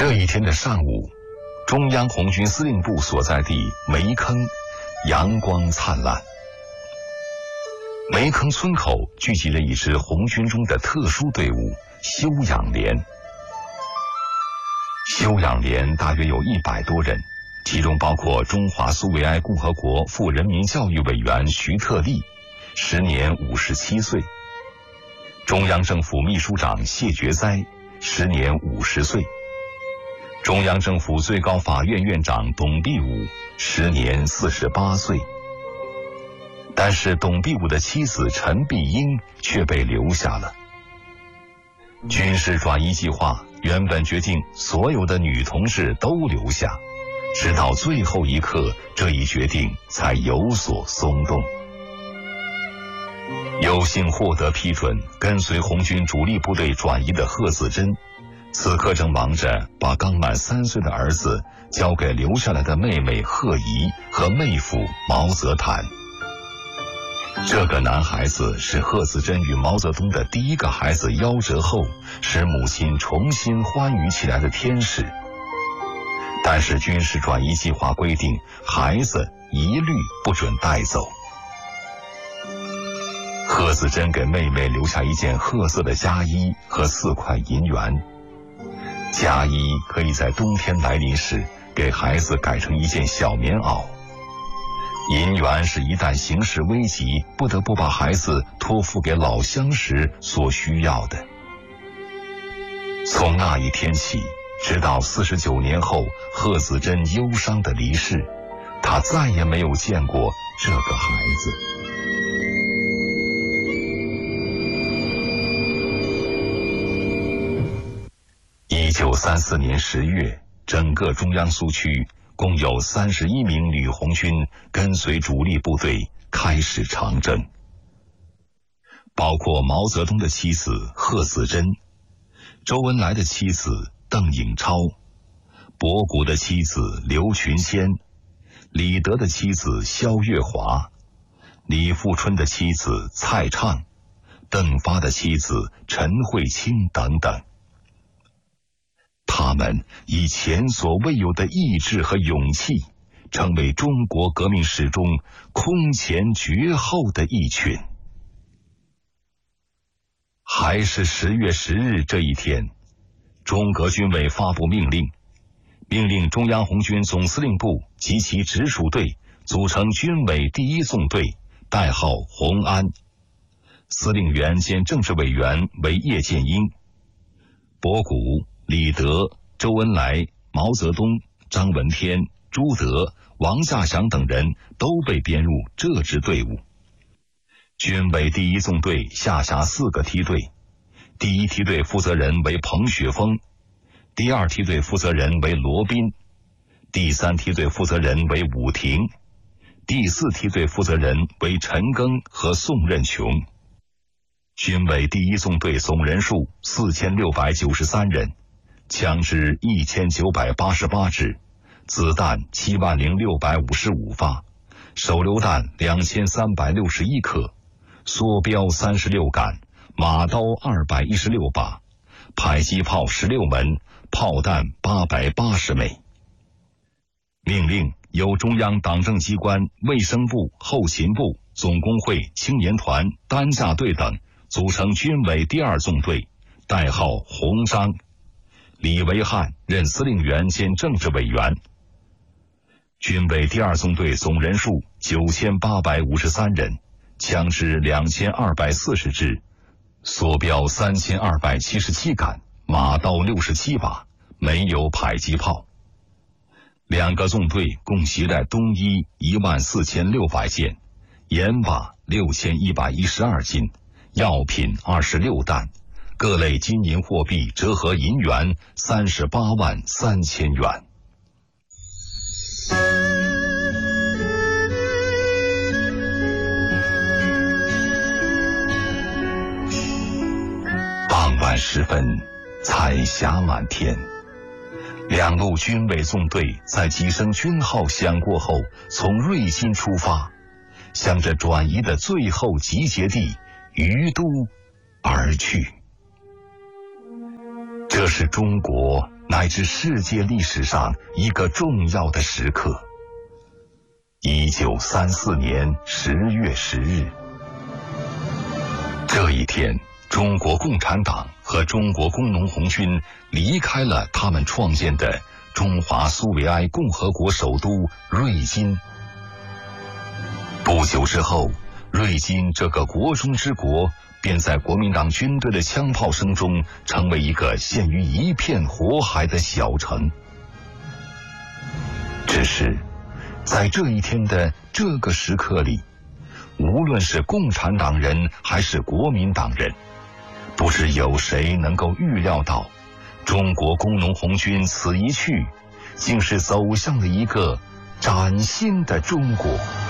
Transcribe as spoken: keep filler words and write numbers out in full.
这一天的上午，中央红军司令部所在地梅坑阳光灿烂。梅坑村口聚集了一支红军中的特殊队伍休养连。休养连大约有一百多人，其中包括中华苏维埃共和国副人民教育委员徐特立，时年五十七岁；中央政府秘书长谢觉哉，时年五十岁；中央政府最高法院院长董必武，时年四十八岁。但是董必武的妻子陈碧英却被留下了。军事转移计划原本决定所有的女同志都留下，直到最后一刻，这一决定才有所松动。有幸获得批准跟随红军主力部队转移的贺子珍，此刻正忙着把刚满三岁的儿子交给留下来的妹妹贺怡和妹夫毛泽坦。这个男孩子是贺子珍与毛泽东的第一个孩子夭折后使母亲重新欢愉起来的天使。但是军事转移计划规定，孩子一律不准带走。贺子珍给妹妹留下一件褐色的家衣和四块银元。家衣可以在冬天来临时给孩子改成一件小棉袄，银元是一旦形势危急不得不把孩子托付给老乡时所需要的。从那一天起，直到四十九年后贺子珍忧伤的离世，他再也没有见过这个孩子。一九三四年十月，整个中央苏区共有三十一名女红军跟随主力部队开始长征，包括毛泽东的妻子贺子珍、周恩来的妻子邓颖超、博古的妻子刘群仙、李德的妻子萧月华、李富春的妻子蔡畅、邓发的妻子陈慧清等等。他们以前所未有的意志和勇气，成为中国革命史中空前绝后的一群。还是十月十日这一天，中革军委发布命令，命令中央红军总司令部及其直属队组成军委第一纵队，代号红安，司令员兼政治委员为叶剑英。博古、李德、周恩来、毛泽东、张闻天、朱德、王稼祥等人都被编入这支队伍。军委第一纵队下辖四个梯队，第一梯队负责人为彭雪枫，第二梯队负责人为罗宾，第三梯队负责人为武廷，第四梯队负责人为陈赓和宋任穷。军委第一纵队总人数四千六百九十三人，枪支一千九百八十八支，子弹七万零六百五十五发，手榴弹两千三百六十一颗，梭镖三十六杆，马刀二百一十六把，迫击炮十六门，炮弹八百八十枚。命令由中央党政机关、卫生部、后勤部、总工会、青年团、担架队等组成军委第二纵队，代号红章。李维汉任司令员兼政治委员。军委第二纵队总人数九千八百五十三人，枪支两千二百四十支，梭镖三千二百七十七杆，马刀六十七把，没有迫击炮。两个纵队共携带冬衣一万四千六百件，盐巴六千一百一十二斤，药品二十六担，各类金银货币折合银元三十八万三千元。傍晚时分，彩霞满天。两路军委纵队在几声军号响过后，从瑞金出发，向着转移的最后集结地于都而去。这是中国乃至世界历史上一个重要的时刻。一九三四年十月十日，这一天，中国共产党和中国工农红军离开了他们创建的中华苏维埃共和国首都瑞金。不久之后，瑞金这个国中之国便在国民党军队的枪炮声中成为一个陷于一片火海的小城。只是在这一天的这个时刻里，无论是共产党人还是国民党人，不知有谁能够预料到，中国工农红军此一去，竟是走向了一个崭新的中国。